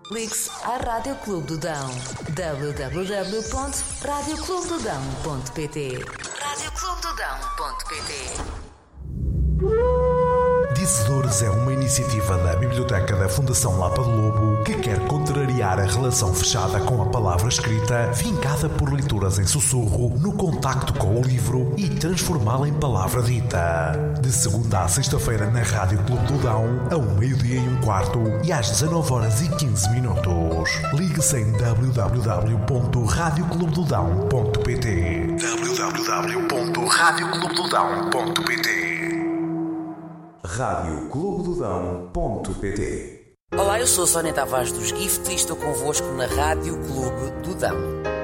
Ligue-se à Rádio Clube do Dão. www.radioclubedodão.pt radioclubedodão.pt. Dizedores é uma iniciativa da Biblioteca da Fundação Lapa do Lobo que quer contrariar a relação fechada com a palavra escrita, vincada por leituras em sussurro, no contacto com o livro e transformá-la em palavra dita. De segunda a sexta-feira na Rádio Clube do Dão, ao 12:15 e às 19h15. Ligue-se em www.radioclubedodão.pt www.radioclubedodão.pt radioclubedodão.pt. Olá, eu sou a Sónia Tavares dos Gift e estou convosco na Rádio Clube do Dão.